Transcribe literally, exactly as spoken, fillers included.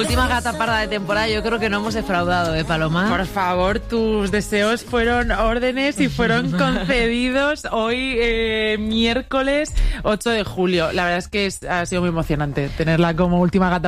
última gata parda de temporada, yo creo que no hemos defraudado, ¿eh, Paloma? Por favor, tus deseos fueron órdenes y fueron concedidos hoy, eh, miércoles ocho de julio. La verdad es que es, ha sido muy emocionante tenerla como última gata